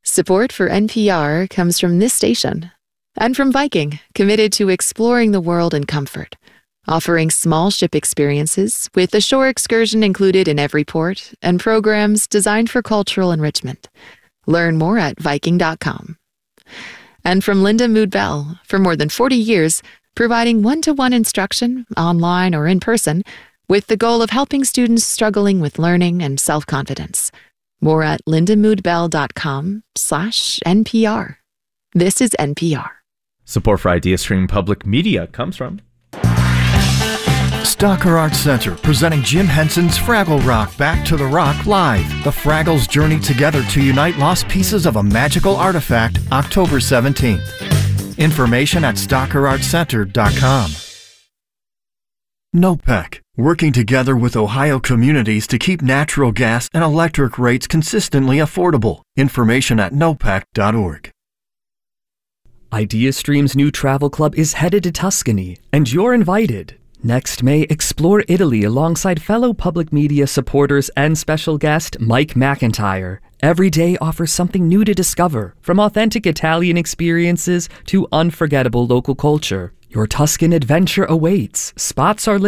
Support for NPR comes from this station and from Viking, committed to exploring the world in comfort, offering small ship experiences with a shore excursion included in every port and programs designed for cultural enrichment. Learn more at Viking.com. And from Linda Mood Bell, for more than 40 years, providing one-to-one instruction, online or in person, with the goal of helping students struggling with learning and self-confidence. More at lindamoodbell.com/NPR. This is NPR. Support for IdeaStream Public Media comes from Stocker Arts Center, presenting Jim Henson's Fraggle Rock Back to the Rock live. The Fraggles journey together to unite lost pieces of a magical artifact, October 17th. Information at stockerartscenter.com. NOPEC, working together with Ohio communities to keep natural gas and electric rates consistently affordable. Information at nopec.org. IdeaStream's new travel club is headed to Tuscany, and you're invited. Next May, explore Italy alongside fellow public media supporters and special guest Mike McIntyre. Every day offers something new to discover, from authentic Italian experiences to unforgettable local culture. Your Tuscan adventure awaits. Spots are